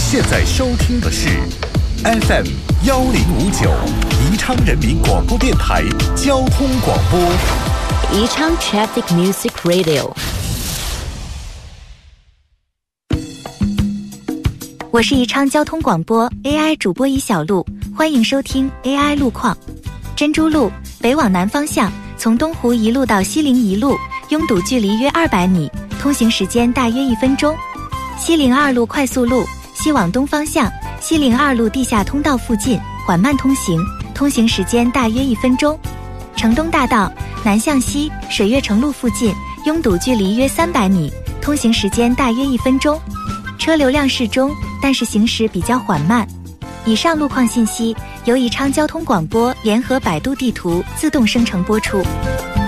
现在收听的是 FM 1059宜昌人民广播电台交通广播。 宜昌 Traffic Music Radio。 我是宜昌交通广播 AI 主播宜小璐，欢迎收听 AI 路况。珍珠路北往南方向，从东湖一路到西陵一路，拥堵距离约200米，通行时间大约1分钟。西陵2路快速路西往东方向，西陵2路地下通道附近缓慢通行，通行时间大约1分钟。城东大道南向西水悦城路附近，拥堵距离约300米，通行时间大约1分钟。车流量适中，但是行驶比较缓慢。以上路况信息由宜昌交通广播联合百度地图自动生成播出。